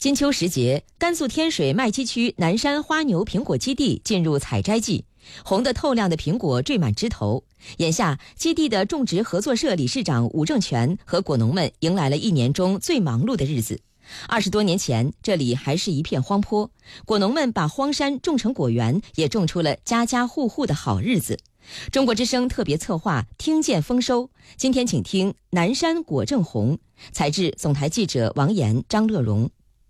金秋时节，甘肃天水麦积区南山花牛苹果基地进入采摘季，红得透亮的苹果缀满枝头。眼下，基地的种植合作社理事长武正全和果农们迎来了一年中最忙碌的日子。20多年前，这里还是一片荒坡，果农们把荒山种成果园，也种出了家家户户的好日子。中国之声特别策划听见丰收，今天请听南山果正红，采制总台记者王岩、张乐荣。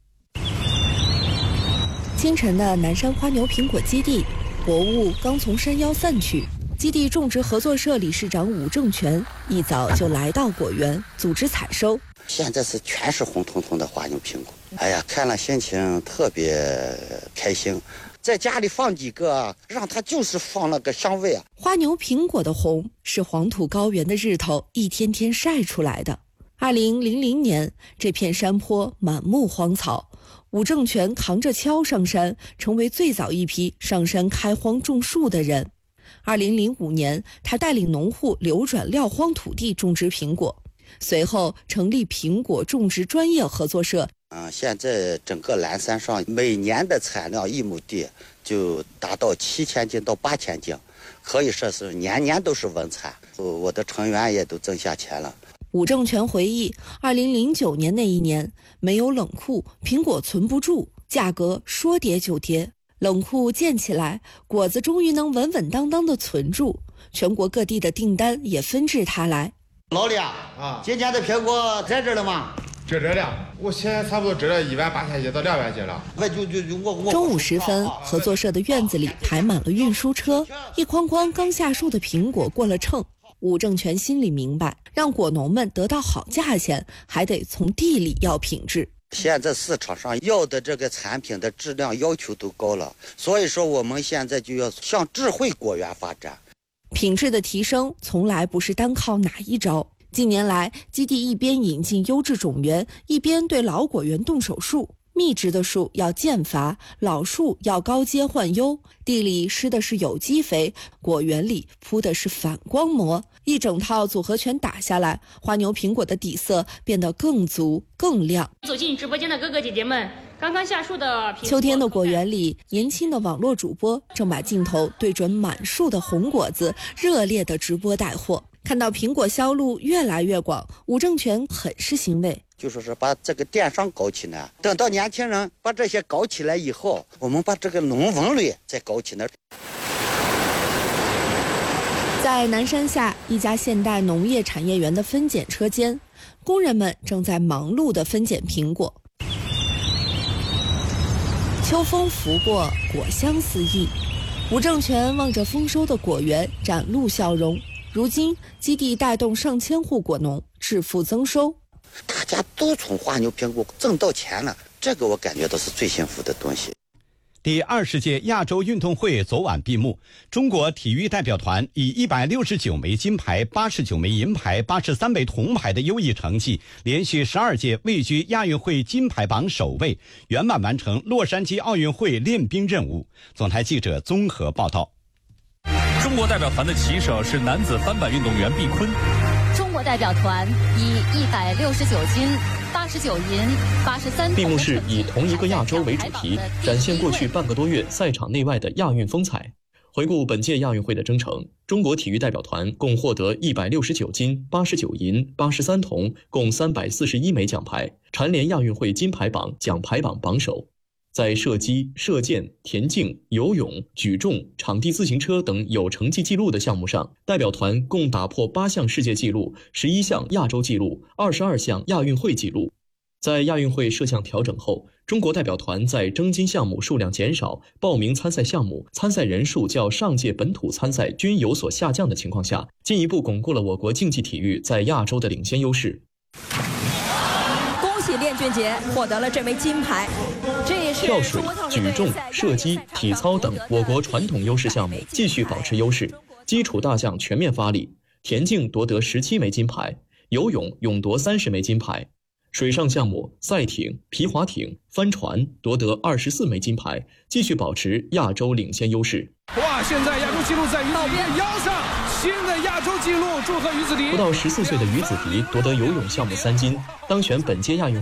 清晨的南山花牛苹果基地，薄雾刚从山腰散去，基地种植合作社理事长武正全一早就来到果园组织采收。 现在是全是红彤彤的花牛苹果，哎呀，看了心情特别开心。在家里放几个，让它就是放那个香味啊。 花牛苹果的红是黄土高原的日头一天天晒出来的。2000年，这片山坡满目荒草，武正全扛着锹上山，成为最早一批上山开荒种树的人。2005年，他带领农户流转撂荒土地种植苹果，随后成立苹果种植专业合作社。 现在整个蓝山上每年的产量1亩地就达到7000斤到8000斤，可以说是年年都是稳产。我的成员也都挣下钱了。 武正全回忆，2009年那一年没有冷库，苹果存不住，价格说跌就跌。冷库建起来，果子终于能稳稳当当地存住，全国各地的订单也纷至沓来。 老李啊，今天的苹果在这了吗？ 这了，我现在差不多这了18000斤到200斤了。 中午时分，合作社的院子里排满了运输车，一筐筐刚下树的苹果过了秤。武正全心里明白，让果农们得到好价钱，还得从地里要品质。 现在市场上要的这个产品的质量要求都高了，所以说我们现在就要向智慧果园发展。 品质的提升从来不是单靠哪一招。近年来，基地一边引进优质种源，一边对老果园动手术。密植的树要间伐，老树要高阶换优。地里施的是有机肥，果园里铺的是反光膜。一整套组合拳打下来，花牛苹果的底色变得更足更亮。 走进直播间的哥哥姐姐们，刚刚下树的秋天的果园里，年轻的网络主播正把镜头对准满树的红果子，热烈的直播带货。看到苹果销路越来越广，武正全很是欣慰。 就说是把这个电商搞起来，等到年轻人把这些搞起来以后，我们把这个农文类再搞起来。 在南山下一家现代农业产业园的分拣车间，工人们正在忙碌地分拣苹果。秋风拂过，果香四溢。武正全望着丰收的果园，展露笑容。如今，基地带动上千户果农致富增收。 大家都从花牛苹果挣到钱了，这个我感觉到是最幸福的东西。 第20届亚洲运动会昨晚闭幕，中国体育代表团以169枚金牌、89枚银牌、83枚铜牌的优异成绩，连续12届位居亚运会金牌榜首位，圆满完成洛杉矶奥运会练兵任务。总台记者综合报道。 中国代表团的旗手是男子翻板运动员毕坤。 中国代表团以169金、89银、83。 闭幕式以同一个亚洲为主题，展现过去半个多月赛场内外的亚运风采。回顾本届亚运会的征程，中国体育代表团共获得169金、89银、83铜，共341枚奖牌，蝉联亚运会金牌榜、奖牌榜榜首。在射击、射箭、田径、游泳、举重、场地自行车等有成绩记录的项目上，代表团共打破8项世界纪录、11项亚洲纪录、22项亚运会纪录。在亚运会设项调整后，中国代表团在征金项目数量减少、报名参赛项目、参赛人数较上届本土参赛均有所下降的情况下，进一步巩固了我国竞技体育在亚洲的领先优势。 恭喜练俊杰获得了这枚金牌。这也是跳水、举重、射击、体操等我国传统优势项目继续保持优势，基础大项全面发力。田径夺得17枚金牌，游泳勇夺30枚金牌，水上项目赛艇、皮划艇、帆船夺得24枚金牌，继续保持亚洲领先优势。 哇！现在亚洲纪录在于子迪的腰上，新的亚洲纪录，祝贺于子迪！ 不到14岁的于子迪夺得游泳项目3金，当选本届亚运